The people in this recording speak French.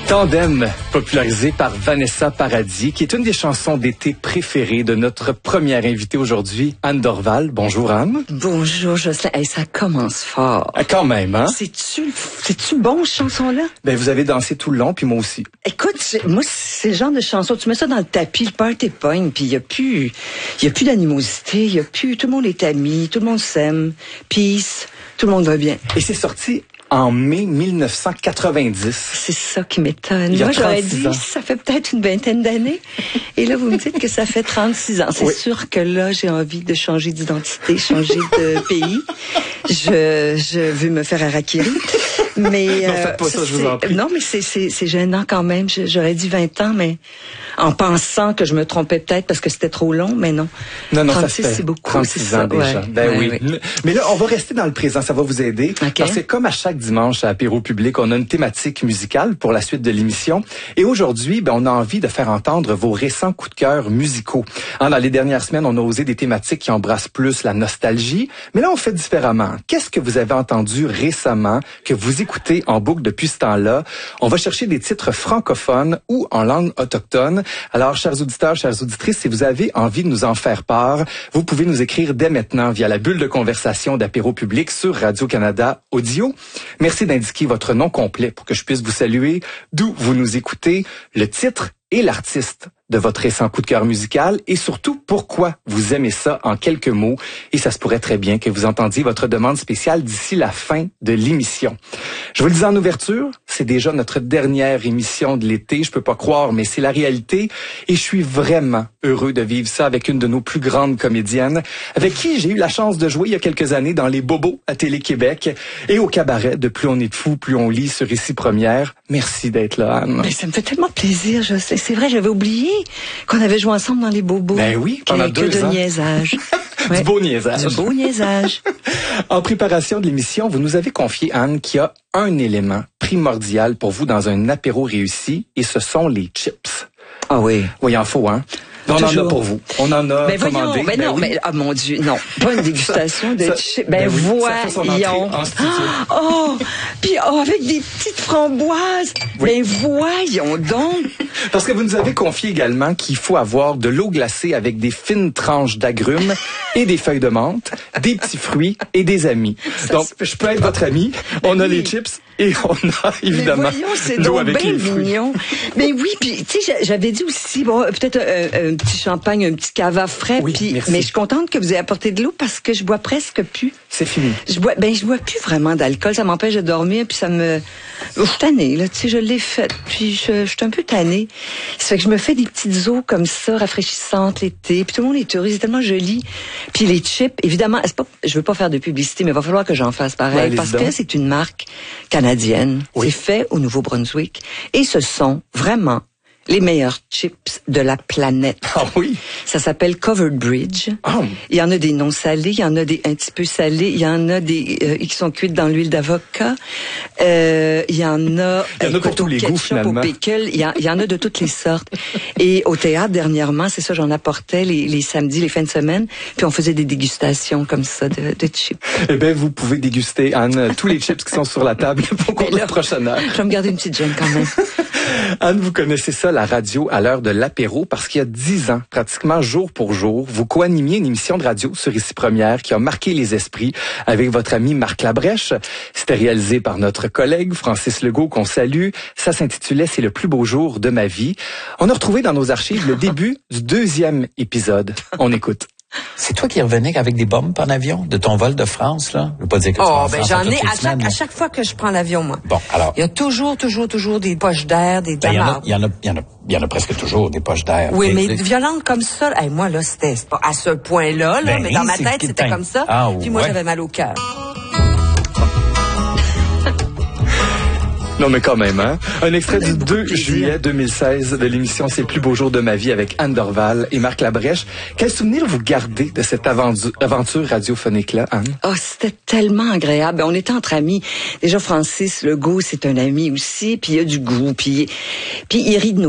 Tandem, popularisé par Vanessa Paradis, qui est une des chansons d'été préférées de notre première invitée aujourd'hui, Anne Dorval. Bonjour Anne. Bonjour Jocelyn. Hey, ça commence fort. Quand même, hein? C'est-tu bon, cette chanson-là? Ben, vous avez dansé tout le long, puis moi aussi. Écoute, moi, c'est le genre de chanson, tu mets ça dans le tapis, le party pogne, puis il y a plus d'animosité, il y a plus, tout le monde est ami, tout le monde s'aime, peace, tout le monde va bien. Et c'est sorti en mai 1990. C'est ça qui m'étonne. Moi, j'aurais dit, ça fait peut-être une vingtaine d'années. Et là, vous me dites que ça fait 36 ans. C'est oui. sûr que là, j'ai envie de changer d'identité, changer de pays. Je veux me faire harakiri. Mais, non, faites pas ça, je vous en prie. Non, mais c'est gênant quand même. J'aurais dit 20 ans, mais en pensant que je me trompais peut-être parce que c'était trop long, mais non. Non, 36, ça fait c'est beaucoup. 36 ans déjà. Ouais. Ben oui. Mais là, on va rester dans le présent, ça va vous aider. Okay. Parce que comme à chaque dimanche à Apéro Public, on a une thématique musicale pour la suite de l'émission. Et aujourd'hui, on a envie de faire entendre vos récents coups de cœur musicaux. Dans les dernières semaines, on a osé des thématiques qui embrassent plus la nostalgie. Mais là, on fait différemment. Qu'est-ce que vous avez entendu récemment, que vous écoutez en boucle depuis ce temps-là? On va chercher des titres francophones ou en langue autochtone. Alors, chers auditeurs, chères auditrices, si vous avez envie de nous en faire part, vous pouvez nous écrire dès maintenant via la bulle de conversation d'Apéro Public sur Radio-Canada Audio. Merci d'indiquer votre nom complet pour que je puisse vous saluer, d'où vous nous écoutez, le titre et l'artiste de votre récent coup de cœur musical et surtout pourquoi vous aimez ça en quelques mots. Et ça se pourrait très bien que vous entendiez votre demande spéciale d'ici la fin de l'émission. Je vous le disais en ouverture, c'est déjà notre dernière émission de l'été. Je peux pas croire, mais c'est la réalité. Et je suis vraiment heureux de vivre ça avec une de nos plus grandes comédiennes, avec qui j'ai eu la chance de jouer il y a quelques années dans Les Bobos à Télé-Québec et au cabaret de Plus on est de fou, plus on lit sur Ici Première. Merci d'être là, Anne. Mais ça me fait tellement plaisir, je sais. C'est vrai, j'avais oublié qu'on avait joué ensemble dans Les Bobos. Ben oui, pendant 2 ans. De niaisage. Du beau niaisage. Du beau niaisage. En préparation de l'émission, vous nous avez confié, Anne, qu'il y a un élément primordial pour vous dans un apéro réussi, et ce sont les chips. Ah oui. Oui, il en faut, hein? On en a pour vous. On en a commandé. Mais non, mais ah mon Dieu, non, pas une dégustation de chips. Voyons. Puis avec des petites framboises. Oui. Voyons donc. Parce que vous nous avez confié également qu'il faut avoir de l'eau glacée avec des fines tranches d'agrumes et des feuilles de menthe, des petits fruits et des amis. Donc, je peux être votre ami. On a les chips et on a évidemment l'eau avec les fruits. Mignon. Mais oui, puis tu sais, j'avais dit aussi, peut-être un petit champagne, un petit cava frais. Oui, mais je suis contente que vous ayez apporté de l'eau parce que je bois presque plus. C'est fini. Je bois plus vraiment d'alcool. Ça m'empêche de dormir, puis ça me... Je suis tannée, là. Tu sais, je l'ai fait, puis je suis un peu tannée. Ça fait que je me fais des petites eaux comme ça, rafraîchissantes l'été, puis tout le monde est heureux, c'est tellement joli. Puis les chips, évidemment, je veux pas faire de publicité, mais il va falloir que j'en fasse pareil, parce que c'est une marque canadienne. Oui. C'est fait au Nouveau-Brunswick. Et ce sont vraiment les meilleurs chips de la planète. Ah oui? Ça s'appelle Covered Bridge. Oh. Il y en a des non salés, il y en a des un petit peu salés, il y en a des qui sont cuites dans l'huile d'avocat. Il y en a pour tous les goûts, finalement. Au pickle, il y en a de toutes les sortes. Et au théâtre, dernièrement, c'est ça, j'en apportais les samedis, les fins de semaine, puis on faisait des dégustations comme ça de chips. Eh bien, vous pouvez déguster, Anne, tous les chips qui sont sur la table pour la prochaine heure. Je vais me garder une petite gêne quand même. Anne, vous connaissez ça, la radio à l'heure de l'apéro, parce qu'il y a 10 ans, pratiquement jour pour jour, vous co-animiez une émission de radio sur Ici Première qui a marqué les esprits avec votre ami Marc Labrèche. C'était réalisé par notre collègue Francis Legault, qu'on salue. Ça s'intitulait « C'est le plus beau jour de ma vie ». On a retrouvé dans nos archives le début du 2e épisode. On écoute. C'est toi qui revenais avec des bombes en avion de ton vol de France, là? Je veux pas dire que tu vas en France j'en ai à chaque fois que je prends l'avion, moi. Bon, alors. Il y a toujours des poches d'air, des damards. Il y en a presque toujours des poches d'air. Oui, mais violentes comme ça. Moi, là, c'était pas à ce point-là, là, mais dans ma tête, c'était comme ça. Ah, puis moi, j'avais mal au cœur. Non, mais quand même, hein? Un extrait du 2 juillet 2016 de l'émission C'est le plus beau jour de ma vie avec Anne Dorval et Marc Labrèche. Quel souvenir vous gardez de cette aventure radiophonique-là, Anne? Oh, c'était tellement agréable. On était entre amis. Déjà, Francis Legault, c'est un ami aussi, puis il a du goût, puis il rit de nous.